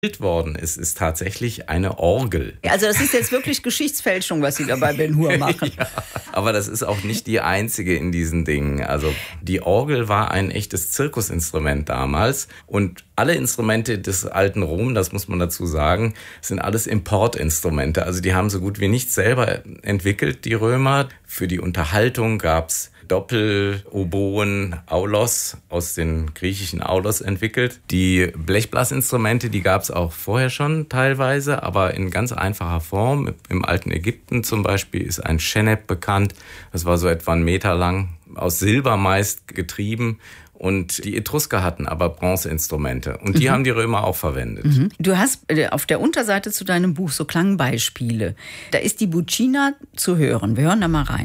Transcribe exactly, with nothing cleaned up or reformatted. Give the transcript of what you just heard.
worden ist, ist tatsächlich eine Orgel. Also das ist jetzt wirklich Geschichtsfälschung, was Sie da bei Ben Hur machen. Ja, aber das ist auch nicht die einzige in diesen Dingen. Also die Orgel war ein echtes Zirkusinstrument damals und alle Instrumente des alten Rom, das muss man dazu sagen, sind alles Importinstrumente. Also die haben so gut wie nichts selber entwickelt, die Römer. Für die Unterhaltung gab's Doppel-Oboen, Aulos, aus den griechischen Aulos entwickelt. Die Blechblasinstrumente, die gab es auch vorher schon teilweise, aber in ganz einfacher Form. Im alten Ägypten zum Beispiel ist ein Schenep bekannt. Das war so etwa einen Meter lang, aus Silber meist getrieben. Und die Etrusker hatten aber Bronzeinstrumente. Und die mhm. haben die Römer auch verwendet. Mhm. Du hast auf der Unterseite zu deinem Buch so Klangbeispiele. Da ist die Bucina zu hören. Wir hören da mal rein.